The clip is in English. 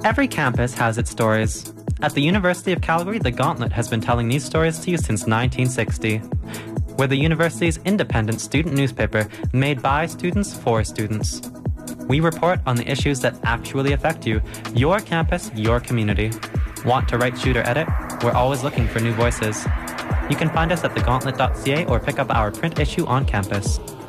Every campus has its stories. At the University of Calgary, The Gauntlet has been telling these stories to you since 1960. We're the university's independent student newspaper made by students for students. We report on the issues that actually affect you, your campus, your community. Want to write, shoot, or edit? We're always looking for new voices. You can find us at thegauntlet.ca or pick up our print issue on campus.